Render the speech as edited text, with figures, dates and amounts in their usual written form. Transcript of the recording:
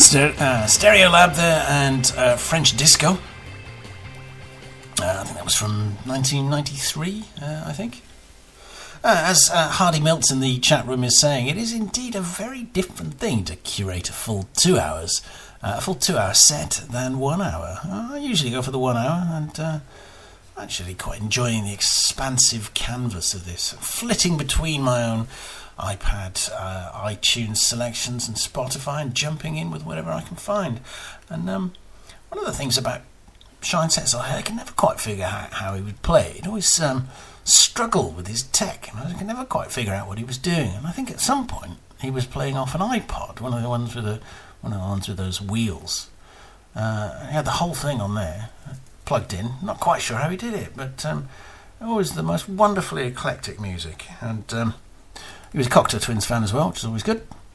Stereolab there and French Disco. I think that was from 1993, I think. As Hardy Milts in the chat room is saying, it is indeed a very different thing to curate a full 2 hours, a full 2 hour set than 1 hour. I usually go for the 1 hour and actually quite enjoying the expansive canvas of this, flitting between my own iPad, iTunes selections and Spotify and jumping in with whatever I can find. And one of the things about Shine Sets I can never quite figure out how he would play. He'd always struggle with his tech, and I could never quite figure out what he was doing. And I think at some point he was playing off an iPod, one of the ones with those wheels. He had the whole thing on there, plugged in. Not quite sure how he did it, but always the most wonderfully eclectic music. And he was a Cocteau Twins fan as well, which is always good.